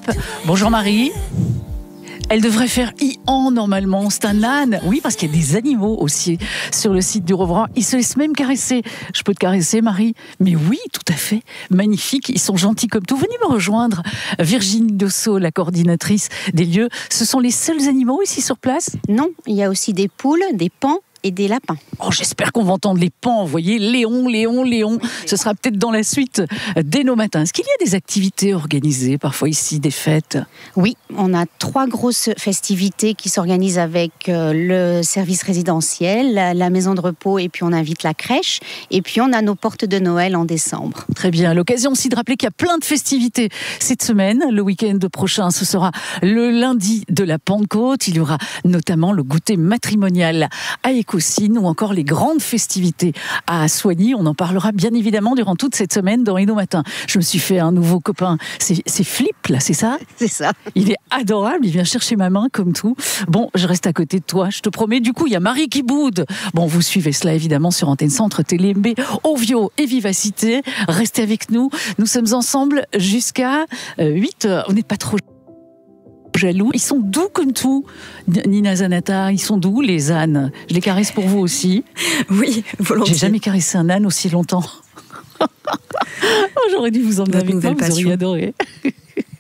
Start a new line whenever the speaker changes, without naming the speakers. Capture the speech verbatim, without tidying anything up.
Alpes. Bonjour Marie. Elle devrait faire Ian normalement, c'est un âne. Oui, parce qu'il y a des animaux aussi sur le site du Rouvroy. Ils se laissent même caresser. Je peux te caresser, Marie? Mais oui, tout à fait. Magnifique, ils sont gentils comme tout. Venez me rejoindre. Virginie Dosso, la coordinatrice des lieux. Ce sont les seuls animaux ici sur place?
Non, il y a aussi des poules, des paons et des lapins.
Oh, j'espère qu'on va entendre les paons. Vous voyez, Léon, Léon, Léon. Ce sera peut-être dans la suite dès nos matins. Est-ce qu'il y a des activités organisées parfois ici, des fêtes?
Oui, on a trois grosses festivités qui s'organisent avec le service résidentiel, la maison de repos et puis on invite la crèche. Et puis on a nos portes de Noël en décembre.
Très bien. L'occasion aussi de rappeler qu'il y a plein de festivités cette semaine. Le week-end prochain, ce sera le lundi de la Pentecôte. Il y aura notamment le goûter matrimonial à Écoussine ou encore les grandes festivités à Soigny. On en parlera bien évidemment durant toute cette semaine dans Inno Matin. Je me suis fait un nouveau copain. C'est, c'est Flip, là, c'est ça?
C'est ça.
Il est adorable, il vient chercher ma main comme tout. Bon, je reste à côté de toi, je te promets. Du coup, il y a Marie qui boude. Bon, vous suivez cela évidemment sur Antenne Centre, Télé M B, Ovio et Vivacité. Restez avec nous. Nous sommes ensemble jusqu'à huit heures. Vous n'êtes pas trop jaloux. Ils sont doux comme tout. Nina Zanata, ils sont doux, les ânes. Je les caresse pour vous aussi.
Oui, volontiers.
J'ai jamais caressé un âne aussi longtemps. Oh, j'aurais dû vous emmener avec moi, vous auriez adoré.